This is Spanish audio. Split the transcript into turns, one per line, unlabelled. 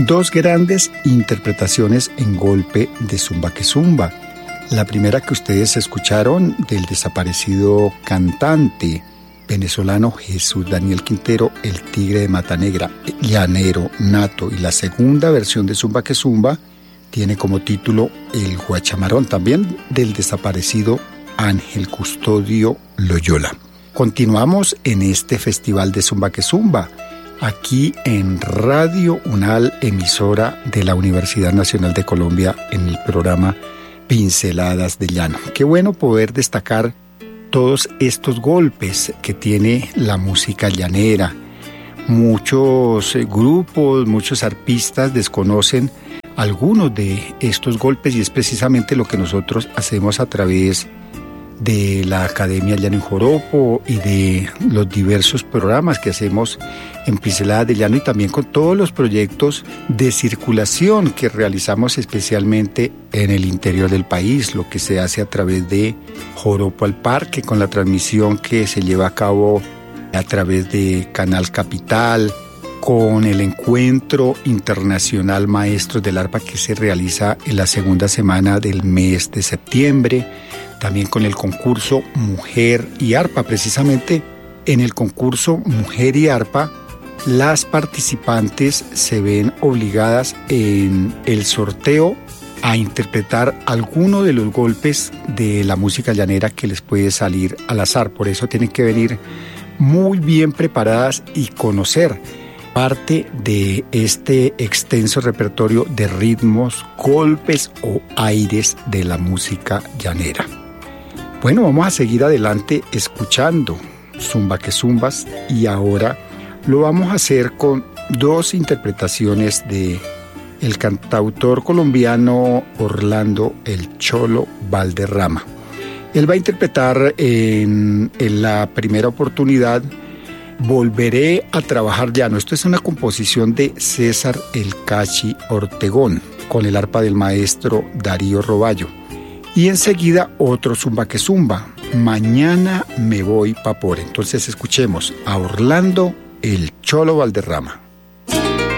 dos grandes interpretaciones en golpe de Zumba que Zumba. La primera que ustedes escucharon del desaparecido cantante venezolano Jesús Daniel Quintero, el Tigre de Mata Negra, llanero nato, y la segunda versión de Zumba que Zumba tiene como título El Guachamarón, también del desaparecido Ángel Custodio Loyola. Continuamos en este festival de Zumba que Zumba, aquí en Radio UNAL, emisora de la Universidad Nacional de Colombia, en el programa Pinceladas de Llano. Qué bueno poder destacar todos estos golpes que tiene la música llanera. Muchos grupos, muchos arpistas desconocen algunos de estos golpes, y es precisamente lo que nosotros hacemos a través de la Academia Llano en Joropo y de los diversos programas que hacemos en Pinceladas de Llano, y también con todos los proyectos de circulación que realizamos especialmente en el interior del país, lo que se hace a través de Joropo al Parque, con la transmisión que se lleva a cabo a través de Canal Capital, con el Encuentro Internacional Maestros del Arpa que se realiza en la segunda semana del mes de septiembre, también con el concurso Mujer y Arpa. Precisamente en el concurso Mujer y Arpa, las participantes se ven obligadas en el sorteo a interpretar alguno de los golpes de la música llanera que les puede salir al azar. Por eso tienen que venir muy bien preparadas y conocer parte de este extenso repertorio de ritmos, golpes o aires de la música llanera. Bueno, vamos a seguir adelante escuchando Zumba que Zumbas, y ahora lo vamos a hacer con dos interpretaciones de el cantautor colombiano Orlando El Cholo Valderrama. Él va a interpretar en la primera oportunidad Volveré a trabajar llano. Esto es una composición de César El Cachi Ortegón con el arpa del maestro Darío Roballo. Y enseguida otro Zumba que Zumba, Mañana me voy pa' por. Entonces escuchemos a Orlando El Cholo Valderrama.